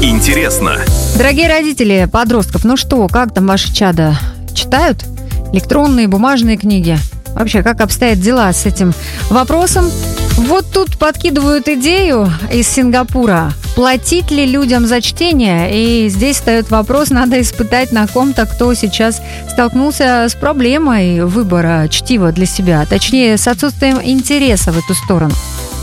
интересно. Дорогие родители подростков, ну что, как там ваши чада? Читают электронные, бумажные книги? Вообще, как обстоят дела с этим вопросом? Вот тут подкидывают идею из Сингапура. Платить ли людям за чтение? И здесь встает вопрос, надо испытать на ком-то, кто сейчас столкнулся с проблемой выбора чтива для себя. Точнее, с отсутствием интереса в эту сторону.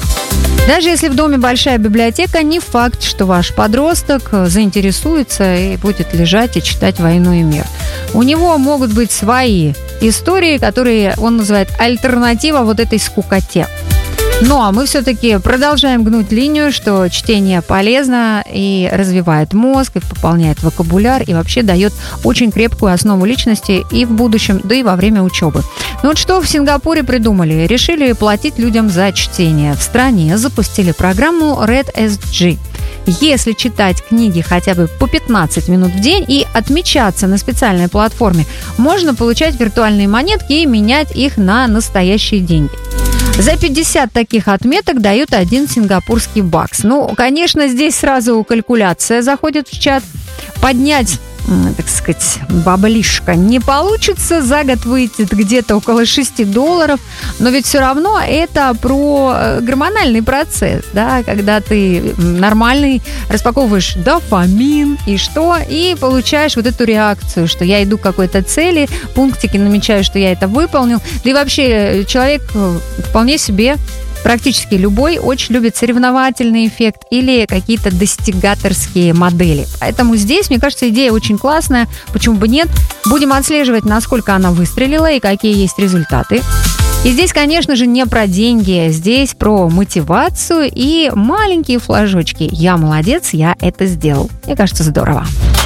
Даже если в доме большая библиотека, не факт, что ваш подросток заинтересуется и будет лежать и читать «Войну и мир». У него могут быть свои истории, которые он называет альтернатива вот этой скукоте. Ну, а мы все-таки продолжаем гнуть линию, что чтение полезно и развивает мозг, и пополняет вокабуляр, и вообще дает очень крепкую основу личности и в будущем, да и во время учебы. Ну вот что в Сингапуре придумали? Решили платить людям за чтение. В стране запустили программу REDSG. Если читать книги хотя бы по 15 минут в день и отмечаться на специальной платформе, можно получать виртуальные монетки и менять их на настоящие деньги. За 50 таких отметок дают 1 сингапурский бакс. Ну, конечно, здесь сразу калькуляция заходит в чат. Поднять, так сказать, баблишко не получится. За год выйдет где-то около $6. Но ведь все равно это про гормональный процесс, да, когда ты нормальный, распаковываешь дофамин и что? И получаешь вот эту реакцию, что я иду к какой-то цели, пунктики намечаю, что я это выполнил. Да и вообще человек вполне себе, практически любой, очень любит соревновательный эффект или какие-то достигаторские модели. Поэтому здесь, мне кажется, идея очень классная. Почему бы нет? Будем отслеживать, насколько она выстрелила и какие есть результаты. И здесь, конечно же, не про деньги. Здесь про мотивацию и маленькие флажочки. Я молодец, я это сделал. Мне кажется, здорово.